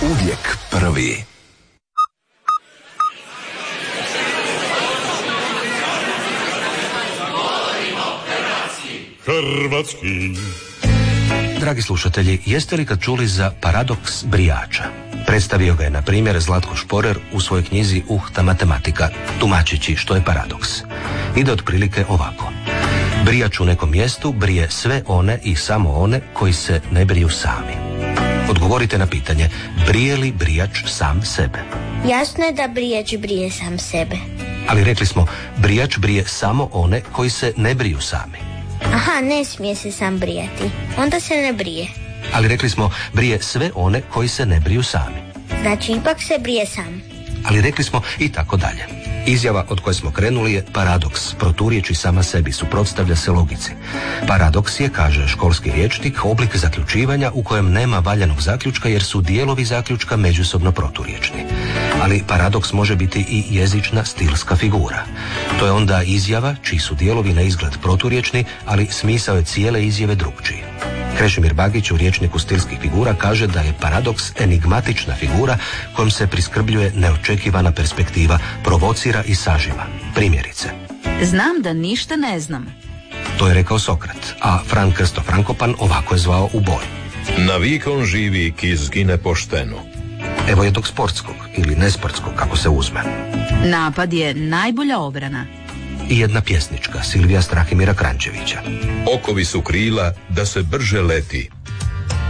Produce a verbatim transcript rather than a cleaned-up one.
Uvijek prvi. Hrvatski. Dragi slušatelji, jeste li kad čuli za paradoks brijača? Predstavio ga je, na primjer, Zlatko Šporer u svojoj knjizi Uhta matematika, tumačeći što je paradoks. Ide otprilike ovako. Brijač u nekom mjestu brije sve one i samo one koji se ne briju sami. Odgovorite na pitanje, brije li brijač sam sebe? Jasno je da brijač brije sam sebe. Ali rekli smo, brijač brije samo one koji se ne briju sami. Aha, ne smije se sam brijati. Onda se ne brije. Ali rekli smo, brije sve one koji se ne briju sami. Znači, ipak se brije sam. Ali rekli smo i tako dalje. Izjava od koje smo krenuli je paradoks, proturječi sama sebi, suprotstavlja se logici. Paradoks je, kaže školski rječnik, oblik zaključivanja u kojem nema valjanog zaključka jer su dijelovi zaključka međusobno proturječni. Ali paradoks može biti i jezična stilska figura. To je onda izjava čiji su dijelovi na izgled proturječni, ali smisao je cijele izjave drukčiji. Krešimir Bagić u rječniku stilskih figura kaže da je paradoks enigmatična figura kojom se priskrbljuje neočekivana perspektiva, provocira i sažima. Primjerice. Znam da ništa ne znam. To je rekao Sokrat, a Fran Krsto Frankopan ovako je zvao u boj. Navik on živi ki zgine pošteno. Evo jednog sportskog ili nesportskog, kako se uzme. Napad je najbolja obrana. I jedna pjesnička, Silvija Strahimira Krančevića. Okovi su krila da se brže leti.